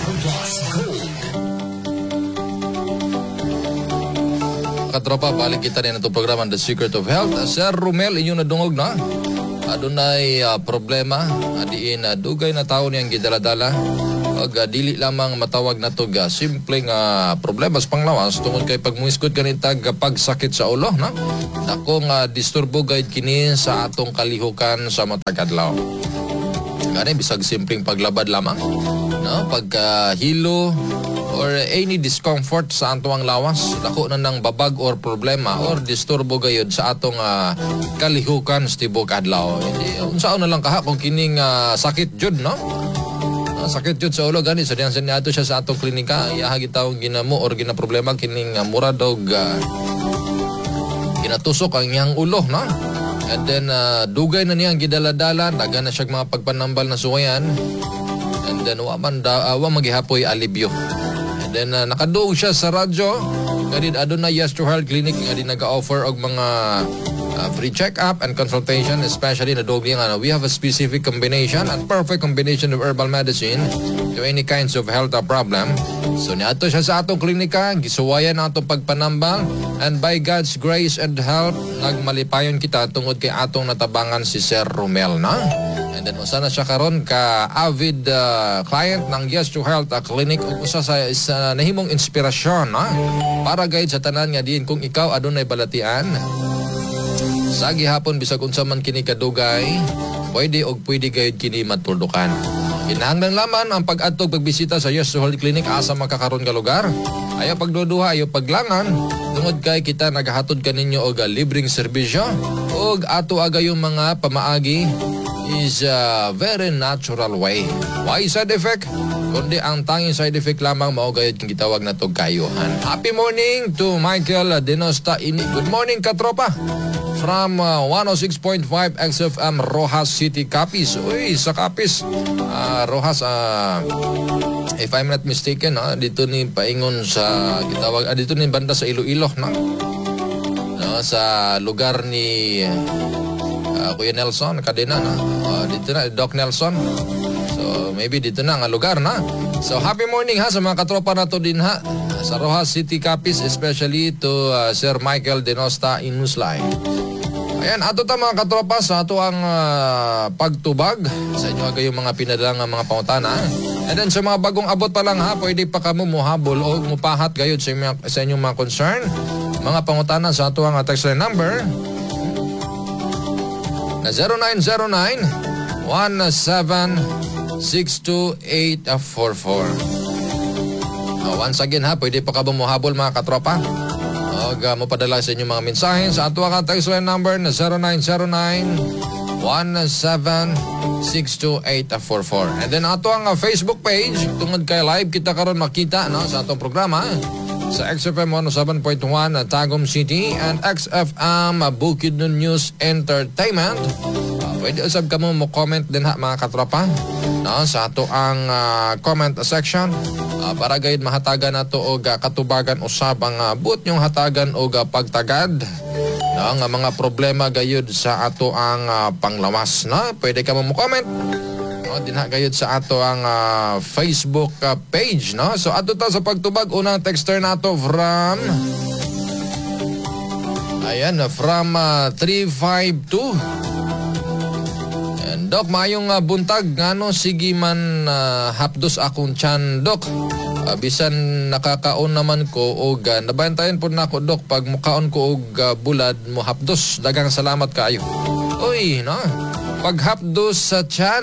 Katropa, balik kita rin itong programa The Secret of Health. Sir Romel, inyong nadungog na. Adunay problema. Adiin dugay na tao niyang gidaladala. Pag dili lamang matawag na ito simpleng problema sa panglawas tungod kay pagmuiskot kanitag pagsakit sa ulo. No? Akong disturbo guide kini sa atong kalihukan sa matag-adlaw. Gani, bisag simpleng paglabad lamang. No? Paghilo or any discomfort sa atong lawas, dako na ng babag or problema or disturbo gayod sa atong kalihukan sa tibok adlaw. Hindi, unsaon na lang kaha kung kining sakit jud, no? Sakit jud sa ulo, gani, sa diyan ato siya sa atong klinika, iahagi tawong ginamo or ginaproblema kining mura dog ginatusok ang iyang ulo, no? And then, dugay na niyang gidaladala, daga na siya mga pagpanambal na suwayan. And then, wa magihapoy alibyo. And then, nakaduog siya sa radyo. Ganit, aduna Yes to Health Clinic nga din nag-offer og mga free check-up and consultation, especially na duog niya. We have a specific combination and perfect combination of herbal medicine to any kinds of health problem. So, niato siya sa atong klinika, gisuwayan na atong pagpanambal, and by God's grace and help, nagmalipayon kita tungod kay atong natabangan si Sir Romel, na? And then, usa na siya karon ka avid client ng Yes to Health Clinic, ug usa sa nahimong inspirasyon, na? Para guide sa tanan nga diin kung ikaw adunay balatian, sa gihapon bisag unsa man kini kadugay, pwede gayud kini matuldukan. Kinahanglan laman ang pag-adtog pagbisita sa Yes to Health Clinic asa makakaron ka lugar. Ayaw pagduduha, ayaw paglangan. Tungod kay kita nagahatod kaninyo og libreng serbisyo og ato agayong mga pamaagi is a very natural way. Why side effect? Kundi ang tanging side effect lamang mao gayud kung gitawag na to kayuhan. Happy morning to Michael Denosta ini. Good morning katropa. From 106.5 XFM Rojas City, Capiz. Uy, sa Capiz. Rojas, if I'm not mistaken, dito ni paingon sa gitawag, dito ni banda sa Iloilo, no? Sa lugar ni Kuya Nelson, kadena, no? Dito na, Doc Nelson. So, maybe dito na ang lugar, na? So, happy morning ha sa mga katropa na to din ha. Sa Rojas City, Capiz, especially to Sir Michael Denosta Inuslay. Ayan, ato ta mga katropa sa ato ang pagtubag sa inyo agay yung mga pinadalang mga pangutana. And then sa mga bagong abot pa lang ha, pwede pa kamo muhabol o mupahat gayod sa inyong mga concern. Mga pangutana sa ato ang text line number na 0909-1762-844. Once again ha, pwede pa kamo muhabol mga katropa. Mapadala sa inyong mga mensahe sa ato ang text line number na 0909-1762-844. And then ato ang Facebook page, tungod kay live kita karon makita, no, sa atong programa sa XFM 107.1 Tagum City and XFM Bukidnon News Entertainment. Pwede usab ka mo comment din ha mga katropa, no, sa ato ang comment section. Para gayud mahatagan nato og katubagan usab ang buot nyong hatagan og pagtagad ng mga problema gayud sa ato ang panglawas, na pwede ka mo comment dinha gayud sa ato ang Facebook page, no. So ato ta sa pagtubag, unang texter nato from 352. Dok, mayong buntag, ngano sige man hapdos akong tiyan, Dok. Bisan nakakaon naman ko og nabantayan po na ako, Dok, pag mukaon ko og bulad mo hapdos. Dagang salamat kayo. Uy, no? Pag hapdos sa tiyan,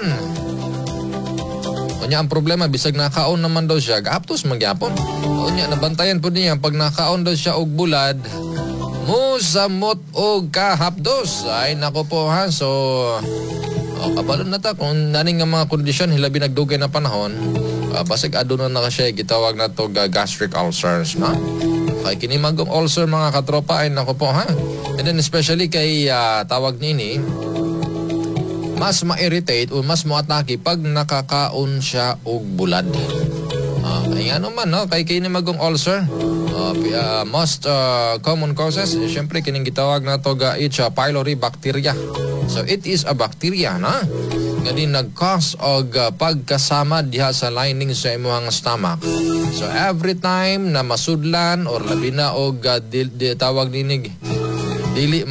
unya ang problema, bisag nakaon naman daw siya, hapdos magyapon. Unya, nabantayan po niya, pag nakaon daw siya og bulad, musamot og kahapdos. Ay, nako po ha, so kabalon na ta kung naning nga mga kondisyon hilabi nagdugay na panahon, basig aduna na siya gitawag na to gastric ulcers, no? Kay kini magong ulcer mga katropa ay nako po ha. And then especially kay tawag nini, mas ma-irritate o mas mo-atake pag nakakaon siya og bulad. Ay ano man, no? Kay kini magong ulcer, most common causes, syempre kining gitawag na to H. pylori bacteria. So it is a bacteria, na? Gani nag-cause og pagkasama diha sa lining sa imong stomach. So every time na masudlan or labi na og tawag ninig dili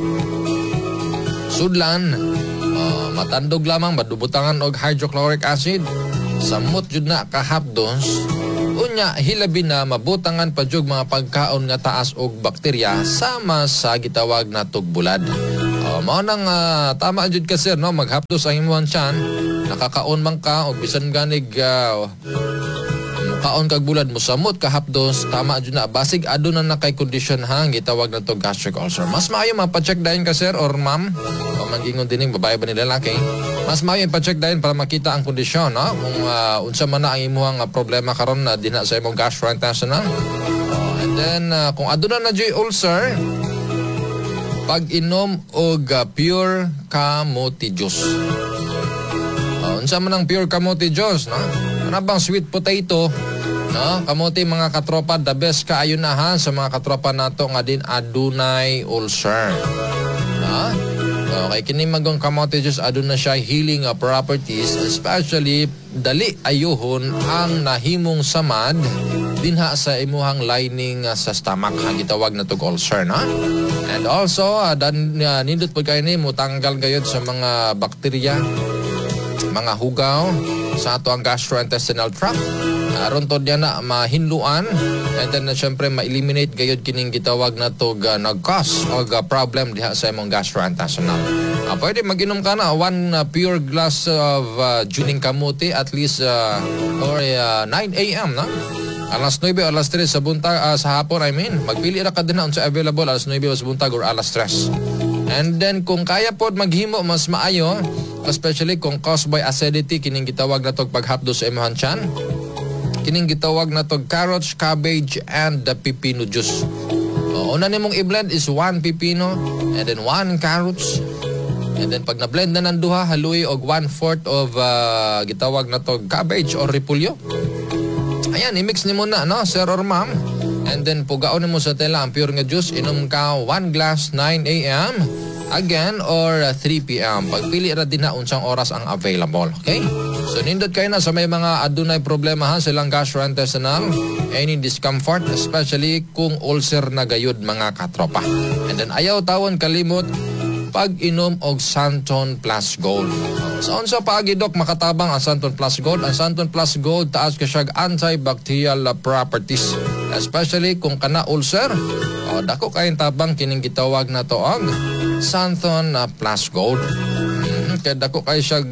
sudlan, matandog lamang madubutangan og hydrochloric acid, samot jud na kahapdos. Unya hilabi na mabutangan pa jud mga pagkaon nga taas og bakterya sama sa gitawag na tugbulad. Mao nang tama jud ka sir no, maghapdos ang imong tiyan, nakakaon man ka og bisan ganig kaon kag bulad mo samot kahapdos, tama jud na basig aduna na kay condition hang gitawag na to gastric ulcer. Mas maayo mapacheck dayon ka sir or ma'am, pamangingon dining babae ba ni lalaki, mas maayo ipacheck dayon para makita ang kondisyon no, kung unsa man na ang imong problema karon na dinha sa imong gastrointestinal. And then kung aduna na jud ulcer, pag-inom og pure kamote juice. Unsa man ang pure kamote juice no? Ano bang sweet potato no? Kamote mga katropa, the best kaayo na ha sa mga katropa nato nga din adunay ulcer. No? Okay, kini magong kamote juice aduna siya healing properties, especially dali ayuhon ang nahimong samad dinha sa imuhang lining sa stomach ang gitawag na tog ulcer no? And also nindot pud kayo ni mo tanggal gayud sa mga bakterya, mga hugaw sa ato ang gastrointestinal tract. Aron to diyan na mahinluan, and then syempre ma-eliminate gayud kining gitawag na to nag-cause og problem diha sa imong gastrointestinal. Pwede mag-inom ka na one pure glass of juning kamote at least or 9 a.m. no? Alas 9 o alas 3 sa buntag, sa hapon I mean. Magpili ra ka din na unsa available alas 9 sa buntag or alas 3. And then kung kaya pod maghimo mas maayo, especially kung caused by acidity, kining gitawag na tog paghapdo sa imong tiyan. Kining gitawag na tog carrots, cabbage and the pipino juice. Una nimong i-blend is 1 pipino and then 1 carrots. And then pag na-blend na ng duha, haluy og 1/4 of gitawag na tog cabbage or repolyo. Ayan, i-mix nimo na no, sir or ma'am. And then pugaon nimo sa tela ang pure nga juice, inom ka 1 glass 9 a.m. again or 3 p.m. Pagpili ra din na unsang oras ang available. Okay? So nindot kayo na sa may mga adunay problema ha silang gastrointestinal, any discomfort, especially kung ulcer na gayud mga katropa. And then ayaw tawon kalimot pag-inom og Santon Plus Gold. So unsa paagi dok makatabang ang Santon Plus Gold? Ang Santon Plus Gold taas ka siya antibacterial properties, especially kung kana ulcer. Dako kayong tabang kining gitawag na to og Santon Plus Gold. Kaya dako kayo siya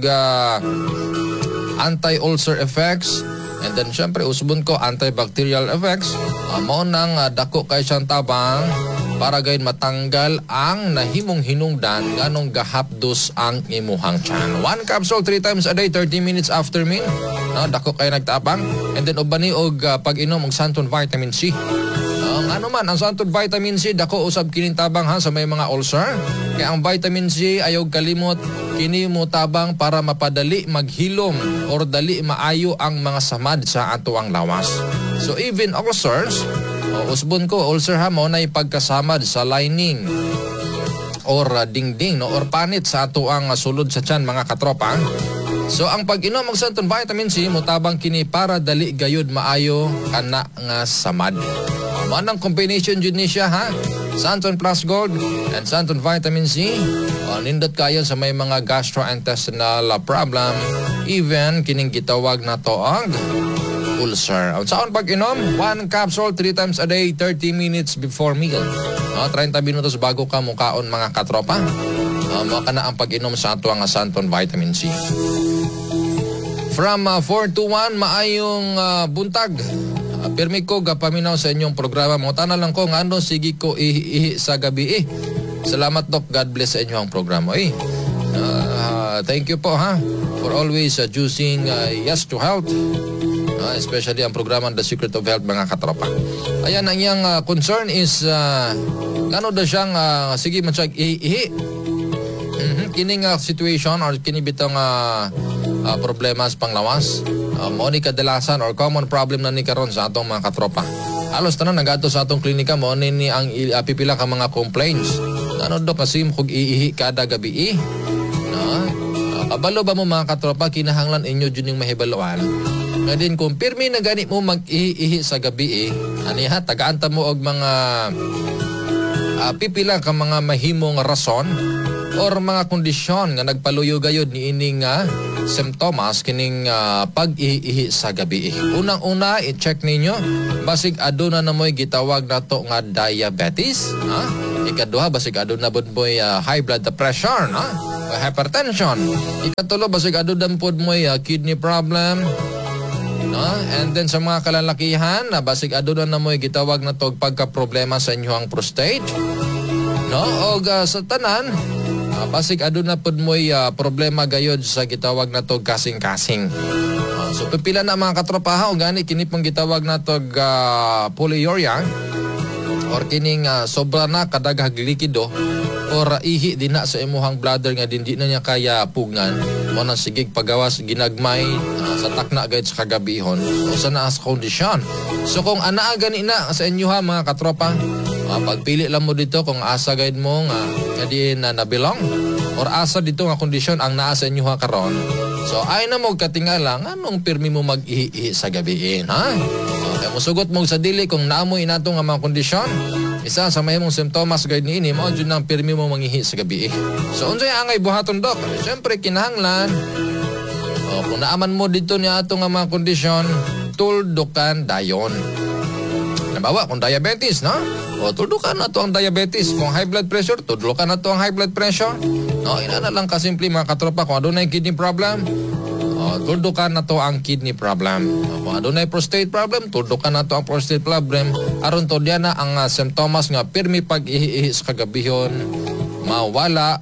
anti-ulcer effects, and then syempre usbon ko antibacterial effects. Mao nang dako kayo siyang tabang para gayon matanggal ang nahimong hinungdan nganong gahapdos ang imuhang tiyan. 1 capsule 3 times a day, 30 minutes after meal. Dako kayo nagtabang. And then ubani og pag-inom og Santon Vitamin C. Ano man ang Santon Vitamin C, dako usab kining tabang ha sa may mga ulcer. Kaya ang vitamin C ayaw kalimot kini mo tabang para mapadali maghilom or dali maayo ang mga samad sa ato ang lawas. So even ulcers, usbon ko ulcer ha mo na ipagkasamad sa lining or dingding no or panit sa ato ang sulod sa tiyan mga katropa. So ang pag-inom og Santon Vitamin C motabang kini para dali gayud maayo kana nga samad. Manang combination jud ni siya ha. Santon Plus Gold and Santon Vitamin C. Nindot kayo sa may mga gastrointestinal problem, even kining gitawag na to ang ulcer. Saan pag-inom? 1 capsule 3 times a day, 30 minutes before meal. 30 minutos bago ka mukaon mga katropa. Mao kana ang pag-inom sa ato ang Santon Vitamin C. From 4 to 1 maayong buntag. Pirmi ko gapaminaw sa inyong programa. Mo tanan lang ko ngano sige ko ihi sa gabi Salamat Doc, God bless sa inyong programa. Thank you po ha for always choosing yes to health. Especially ang programa The Secret of Health mga katropa. Ayan ang iyang concern is ngano da siyang sige man siya ihi. Kining situation or kini bitong problema sa panglawas. Mo ni kadalasan or common problem na ni karon sa atong mga katropa. Halos tanan nagato sa atong klinika mo ni ang pipila ka mga complaints. Ano do kasi mo kog iihi kada gabi Abalo ba mo mga katropa, kinahanglan inyo dyan yung mahibaluan. Nga din kung pirmi na gani mo mag-ihi sa gabi aniha, tagaanta mo og mga pipila ka mga mahimong rason or mga kondisyon nga nagpaluyo gayod ni ining symptoms kining pag-ihi sa gabi. Unang-una, i-check ninyo basig aduna na mo'y gitawag nato nga diabetes, ikaduha basig aduna pod mo'y high blood pressure, hypertension. Ikatulo basig aduna pod mo'y kidney problem, and then sa mga kalalakihan basig aduna na mo'y gitawag nato pagka-problema sa inyong prostate, o sa tanan basig aduna pod mo'y problema gayod sa gitawag nato kasing-kasing. So pipila na mga katropaha o gani kini pang gitawag nato polyuria or kining sobra na kadaghag likido or ihi din na sa imuhang bladder nga di na niya kaya pugngan mo nang sigig pagawas ginagmay sa takna gayud sa kagabihon o sa naas kondisyon. So kung anaa gani na sa inyo mga katropa, pagpili lang mo dito kung asa gayud mo nga di na nabilong or asa dito nga kondisyon ang naa sa inyo karon. So ay na mo katingala anong pirmi mo mag-ihi sa gabiin, kaya musugot mo sa dili kung naamoy nato nga mga kondisyon. Isa sa may mong simptomas gayud niini mao jud nang pirmi mo mangihi sa gabi. So unsay angay buhaton dok? Siyempre kinahanglan kung naaman mo dito niya ato nga mga kondisyon, tuldukan dayon. Nabawa kung diabetes, o tuldukan na to ang diabetes. Kung high blood pressure, tuldukan na to ang high blood pressure. Ina na lang kasimple mga katropa. Kung adunay kidney problem, tuldukan na to ang kidney problem. Kung adunay prostate problem, tuldukan na to ang prostate problem. Aron to diyan na ang symptoms nga pirmi pag-ihi sa kagabihon mawala,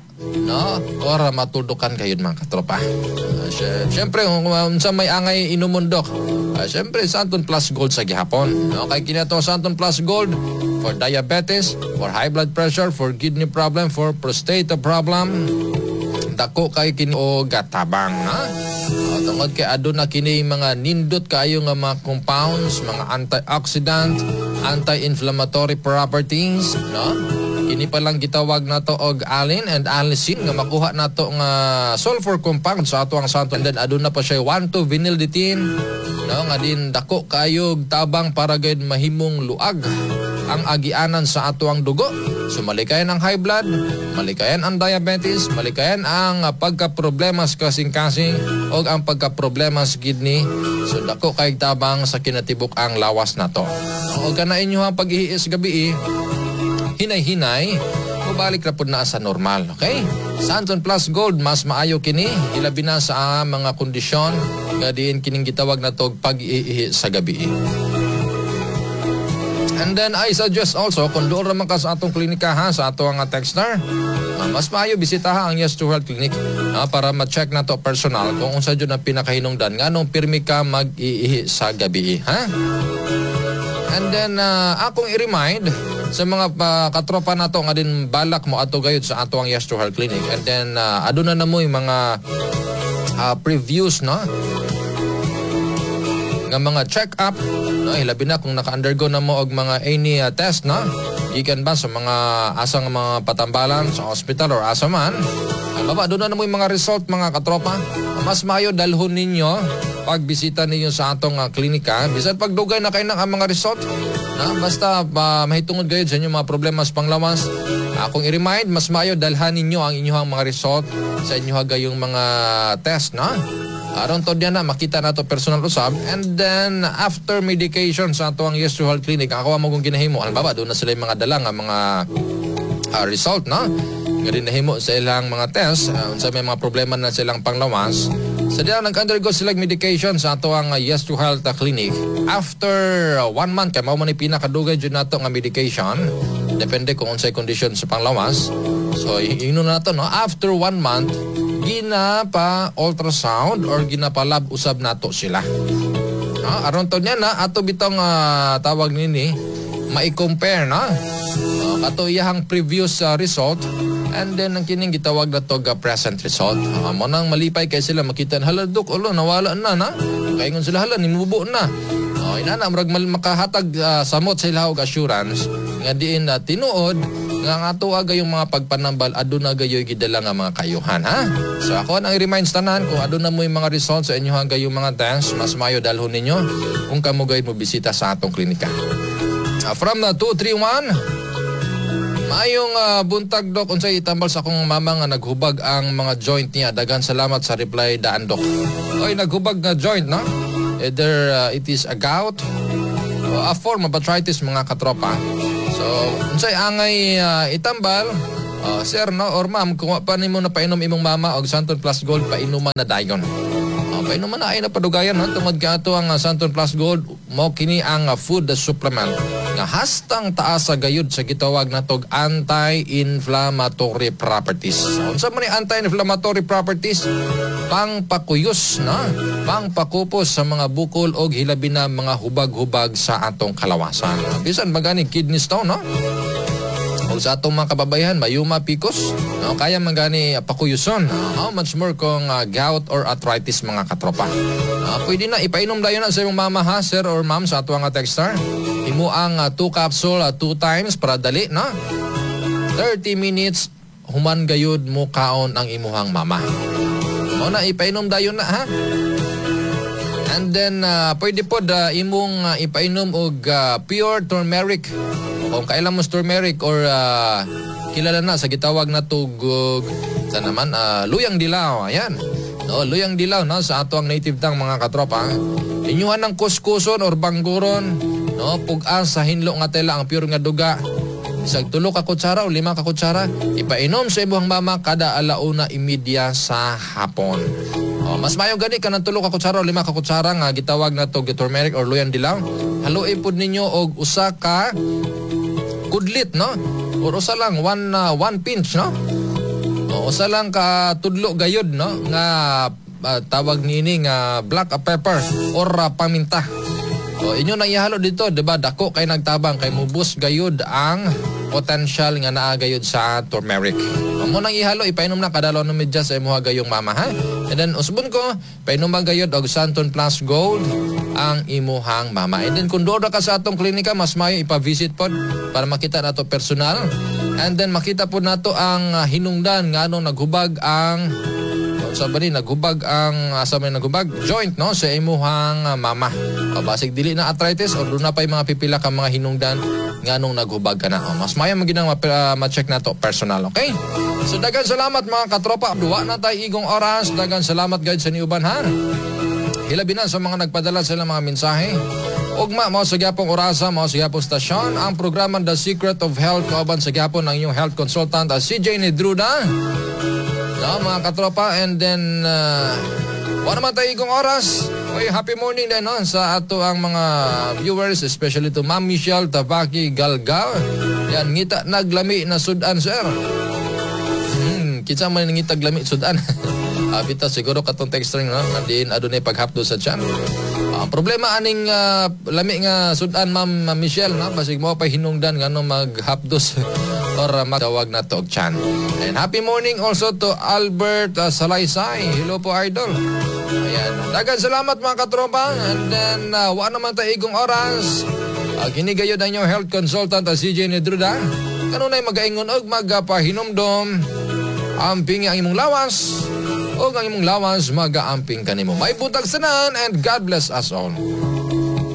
or matuldukan kayo mga katropa. Siyempre, kung sa may angay inumundok, siyempre, Santon Plus Gold sa gihapon. Kaya kinato Santon Plus Gold for diabetes, for high blood pressure, for kidney problem, for prostate problem. Dako kay kini o gatabang, tungod kay aduna kini mga nindot kayo nga mga compounds, mga antioxidant, anti-inflammatory properties, Kini pa lang gitawag nato og aline and allicin nga makuha nato nga sulfur compound sa ato ang santo. And then aduna pa siya 1,2-vinylidene nga din dako kayog tabang para gayud mahimong luag ang agianan sa ato ang dugo. So malikayan ang high blood, malikayan ang diabetes, malikayan ang pagka-problema sa kasing-kasing o ang pagka-problema sa kidney. So dako kayog tabang sa kinatibuk ang lawas nato. O kanain nyo ang pag-ihiis gabi, hinay-hinay, mabalik na po na sa normal. Okay? Santon Plus Gold, mas maayo kini, ilabi na sa mga kondisyon, nga diin kining gitawag na to pag-iihi sa gabi. And then I suggest also, kung doon naman ka sa atong klinika sa ato ang texter, mas maayo bisitaha ang Yes to Health Clinic para ma-check na to personal kung unsa dyan ang pinakahinungdan nga nung pirmi ka mag-iihi sa gabi. And then akong i-remind sa mga katropa na to nga din balak mo ato gayud sa ato ang Yes to Health Clinic. And then aduna na mo yung mga previews nga mga check-up, hilabi na kung naka-undergo na mo og mga any test gikan ba sa mga asang mga patambalan sa hospital or asa man. Baba doon na mo yung mga result mga katropa. Mas maayo dalhon ninyo pagbisita ninyo sa atong klinika. Bisan pagdugay na kayo ng mga result. Basta mahitungod gayud sa inyo mga problema sa panglawas. Akong i-remind, mas maayo dalhan ninyo ang inyong mga result sa inyo gayong mga test aron to diyan na makita nato personal usab. And then after medication sa ato ang Yes to Health Clinic, ako mo kung ginahimo halimbawa doon na sila yung mga dala nga mga result nga din nahimo sa ilang mga test unsa may mga problema na silang panglawas. Sa diyan nag-undergo sila medication sa ato ang Yes to Health Clinic. After 1 month kay mao man pinakadugay jud nato nga medication, depende kung unsay condition sa panglawas. So ino na nato after 1 month ginapa ultrasound or ginapa lab usab nato sila. Aron to niya ato bitong tawag nini mai-compare ato iyahang previous result and then ang kining gitawag na to present result. Mo nang malipay kay sila makita hala dok nawala na kay ngon sila hala nimubo na. Inana murag makahatag samot sa ilang assurance nga diin na tinuod nga tuwa gayong mga pagpanambal aduna gayoy gidala nga mga kayuhan ha. So ako nang i-remind tanan kung aduna mo yung mga results sa inyohan gayong mga test, mas mayo dalhon ninyo kung kamo gayud mo bisita sa atong klinika. From the 231 Maayong buntag dok, unsay itambal sa akong mama nga naghubag ang mga joint niya. Dagan salamat sa reply daan dok. Oy, naghubag nga joint no? Either it is a gout o a form of arthritis mga katropa. So unsay angay itambal, sir no or ma'am, kung pa nimo na painom imong mama og Santon Plus Gold, painuman na dayon. Painuman na ay napadugayan ha, tungod ka ato ang Santon Plus Gold, mo kini ang food supplement nga hastang taas sa gayud sa gitawag natog anti-inflammatory properties. Unsa man ni anti-inflammatory properties? Pangpakuyos na, pangpakupos sa mga bukol og hilabi na mga hubag-hubag sa atong kalawasan. Bisan magani kidney stone no? O sa atong mga kababayan, mayuma, pikos, no, kaya magani pakuyuson. How much more kung gout or arthritis mga katropa. Pwede na, ipainom dayon na sa iyong mama ha, sir or ma'am sa atong texter. Imo ang 2 capsule 2 times para dali, no? 30 minutes, human gayud mo kaon ang imuhang mama. O na, ipainom dayon na ha. And then, pwede po imong ipainom og pure turmeric. Kung kailan mo turmeric or kilala na sa gitawag na tugog sa naman luyang dilaw. Ayan. No, luyang dilaw no sa ato ang native tang mga katropa. Inyuhan ng kuskuson or bangguron, no, pugan sa hinlo nga tela ang pure nga duga. Isag 3 ka kutsara o 5 ka kutsara, ipainom sa imong mama kada 1:30 sa hapon. Mas mayo gani ka ng 3 ka kutsara o 5 ka kutsara nga gitawag na to turmeric or luyang dilaw. Haluin pud ninyo og usa ka kudlit no or usa lang 1 pinch no o usa lang ka tudlo gayod no nga tawag nini nga black pepper or paminta. O inyo nang ihalo dito, diba? Dako kay nagtabang kay mubus gayud ang potential nga naa gayud sa turmeric. Amo nang ihalo, ipainom na kada 2 medya sa imuha gayong mama ha. And then usbon ko, painom gayud og Santon Plus Gold ang imuhang mama. And then kung doon ka sa atong klinika, mas mayo ipa-visit pod para makita nato personal. And then makita po nato ang hinungdan nga anong naghubag ang sabali naghubag ang naghubag joint no sa imuhang mama. Basig dili na arthritis o doon na pa yung mga pipila ka mga hinungdan nga nung naghubag ka na. Mas maya maginang ma-check na to personal, okay? So dagan salamat mga katropa. Duwa na tayo igong oras. Dagan salamat guys sa niuban ha. Hilabi na sa mga nagpadala sila mga mensahe. Ugma mao sa gyapong orasa, mao sa gyapong stasyon ang programa The Secret of Health kauban sa gyapon ng inyong health consultant CJ Nedruda. No, mga katropa, and then wala naman tayo igong oras. Okay, happy morning din no, sa ato ang mga viewers, especially to Ma'am Michelle Tabaki Galgal. Yan, ngita naglami na sudan, sir. Kitsa man ngita glami sudan. Bita siguro katong texting no, diin adunay paghapdo sa tiyan. Problema aning lami nga sudan Ma'am Michelle no, basig mo pa hinungdan ngano maghapdos or matawag na to og tiyan. And happy morning also to Albert Salaysay. Hello po idol. Ayan. Dagan salamat mga katropa. And then wa naman tayo igong oras. Ginigayod ang inyong health consultant CJ Nedruda. Kanunay magaingon og magapahinomdom. Amping ang imong lawas. O ang imong lawas, mag-aamping kanimo. May buntag sanan and God bless us all.